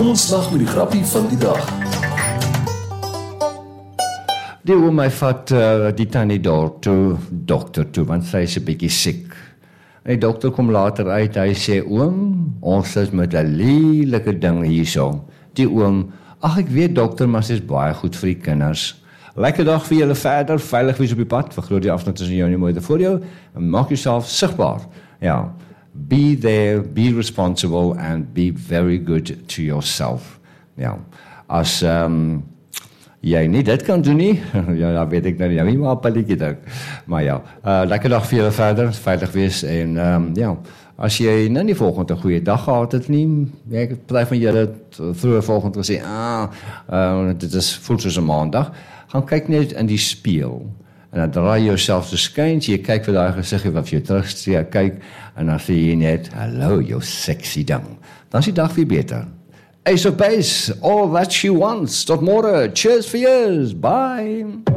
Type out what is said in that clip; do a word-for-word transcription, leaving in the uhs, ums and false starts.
Kom ons lag met die grappie van die dag. Die oom my vat uh, die tannie daar toe, dokter toe, want sy is 'n bietjie siek. En die dokter kom later uit, hy sê, oom, ons is met 'n lelike ding hierso. Die oom, ag ek weet dokter, maar sy is baie goed vir die kinders. Lekker dag vir julle verder, veilig wees op die pad, vergroot die afstand tussen jou en die moeder voor jou, en maak jouself sigbaar. Ja, be there, be responsible, and be very good to yourself. Ja, as um, jy nie dit kan doen nie, ja, dan weet ek nou nie, ja, nie maar palletjie dink. Maar ja, uh, lekker dag vir julle verder, veilig wees, en um, ja, as jy nou nie volgende 'n goeie dag gehad het nie, ek party van julle het vroeër volgende gesê, ah, uh, dit is voel soos 'n maandag, gaan kyk net in die spieël, en dan draai jy jouself so skuins, jy kyk vir daai gesig wat vir jou terugstreek, kyk, en dan sê jy net, hallo, jou sexy ding. Dan is die dag weer beter. Ace of Base, all that she wants. Tot môre. Cheers for years. Bye.